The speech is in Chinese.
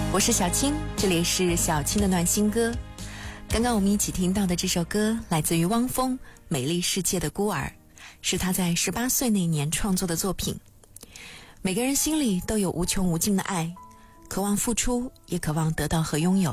我是小青，这里是小青的暖心歌。刚刚我们一起听到的这首歌来自于汪峰《美丽世界的孤儿》，是他在18岁那年创作的作品。每个人心里都有无穷无尽的爱，渴望付出，也渴望得到和拥有。